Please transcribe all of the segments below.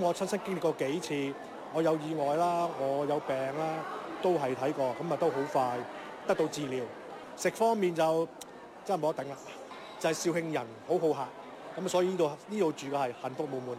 我親身經歷過幾次，我有意外啦，我有病啦，都係睇過，咁啊都好快得到治療。食方面就真係冇得頂啦，就係肇慶人好好客，咁所以呢度住嘅係幸福滿滿。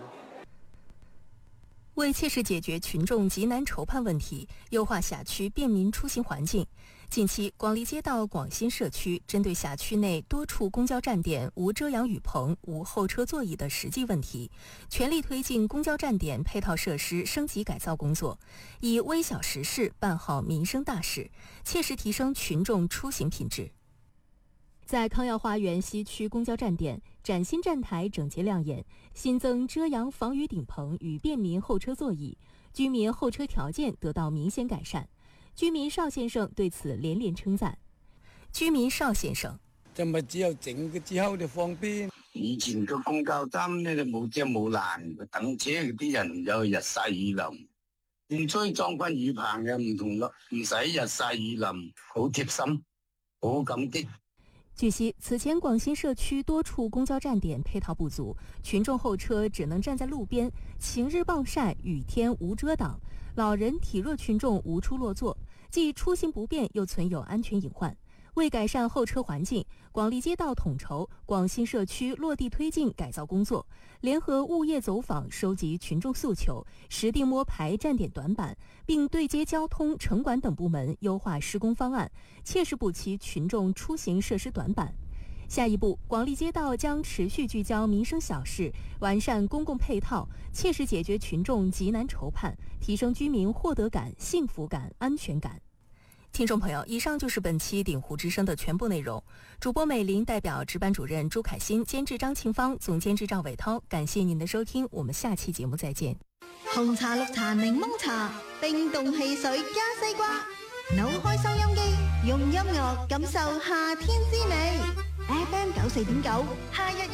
为切實解決群眾急難愁盼問題，優化轄區便民出行環境，近期廣利街道廣新社區針對轄區內多處公交站點無遮陽雨棚、無候車座椅的實際問題，全力推進公交站點配套設施升級改造工作，以微小實事辦好民生大事，切實提升群眾出行品質。在康耀花園西區公交站點，嶄新站台整潔亮眼，新增遮陽防雨頂棚與便民候車座椅，居民候車條件得到明顯改善。居民邵先生對此連連稱讚。居民邵先生， 就咪只有整嘅之後就方便。以前個公交站咧就冇遮冇欄，等車嗰啲人有日曬雨淋，現在裝翻雨棚嘅唔同咯，唔使日曬雨淋，好貼心，好感激。 據悉，此前廣新社區多處公交站點配套不足，群眾候車只能站在路邊，晴日暴曬，雨天無遮擋，老人體弱群眾無處落座，既出行不便，又存有安全隱患。為改善候車環境，廣利街道統籌廣新社區落地推進改造工作，聯合物業走訪收集群眾訴求，實地摸排站點短板，並對接交通、城管等部門優化施工方案，切實補齊群眾出行設施短板。下一步，廣利街道將持續聚焦民生小事，完善公共配套，切實解決群眾急難愁盼，提升居民獲得感、幸福感、安全感。聽眾朋友，以上就是本期鼎湖之聲的全部內容。主播美玲代表值班主任朱凱欣、監製張慶芳、總監製趙偉濤，感謝您的收聽，我們下期節目再見。 紅茶、綠茶、檸檬茶，冰凍汽水加西瓜，扭開收音機，用音樂感受夏天之美。FM 94.9，夏日